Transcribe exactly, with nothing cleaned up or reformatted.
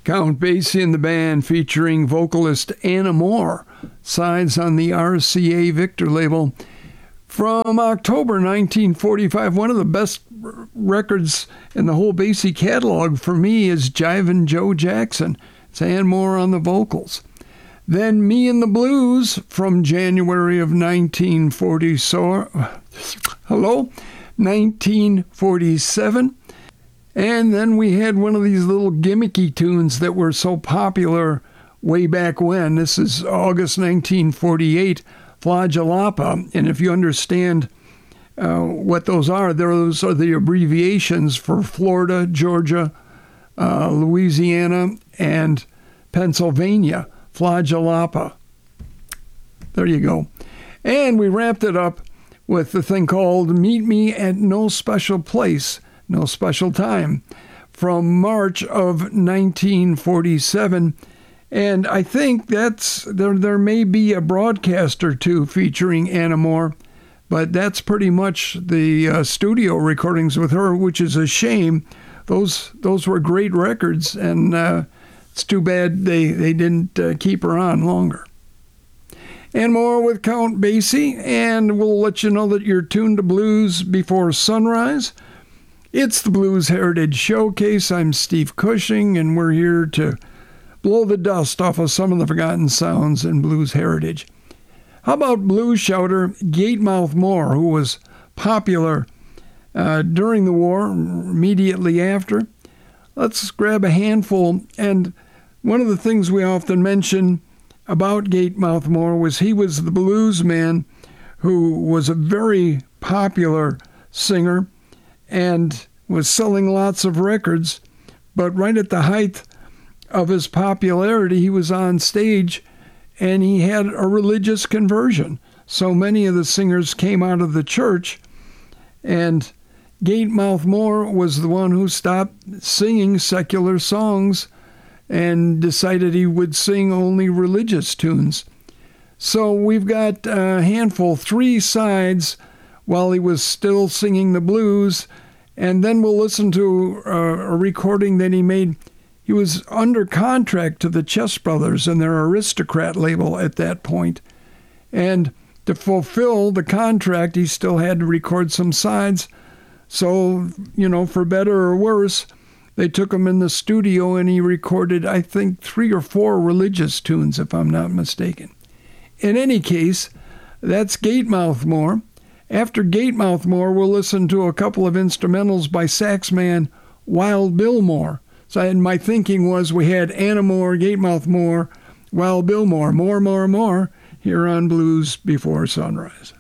Count Basie and the Band featuring vocalist Anna Moore, sides on the R C A Victor label. From October nineteen forty-five, one of the best r- records in the whole Basie catalog for me is Jivin' Joe Jackson. It's Anna Moore on the vocals. Then Me and the Blues from January of nineteen forty, so, hello, nineteen forty-seven. And then we had one of these little gimmicky tunes that were so popular way back when. This is August nineteen forty-eight, Flagelapa. And if you understand uh, what those are, those are the abbreviations for Florida, Georgia, uh, Louisiana, and Pennsylvania. Flagelapa. There you go. And we wrapped it up with the thing called Meet Me at No Special Place, No Special Time, from March of nineteen forty-seven. And I think that's, there, there may be a broadcast or two featuring Anna Moore, but that's pretty much the uh, studio recordings with her, which is a shame. Those those were great records, and uh, it's too bad they, they didn't uh, keep her on longer. And more with Count Basie, and we'll let you know that you're tuned to Blues Before Sunrise. It's the Blues Heritage Showcase. I'm Steve Cushing, and we're here to blow the dust off of some of the forgotten sounds in blues heritage. How about blues shouter Gatemouth Moore, who was popular uh, during the war, immediately after? Let's grab a handful. And one of the things we often mention about Gatemouth Moore was he was the blues man who was a very popular singer and was selling lots of records, but right at the height of his popularity, he was on stage and he had a religious conversion. So many of the singers came out of the church, and Gatemouth Moore was the one who stopped singing secular songs and decided he would sing only religious tunes. So we've got a handful, three sides while he was still singing the blues, and then we'll listen to a, a recording that he made. He was under contract to the Chess Brothers and their Aristocrat label at that point. And to fulfill the contract, he still had to record some sides. So, you know, for better or worse, they took him in the studio and he recorded, I think, three or four religious tunes, if I'm not mistaken. In any case, that's Gatemouth Moore. After Gatemouth Moore, we'll listen to a couple of instrumentals by saxman Wild Bill Moore. So and my thinking was we had Anna Moore, Gatemouth Moore, Wild Bill Moore, more, more, more, here on Blues Before Sunrise.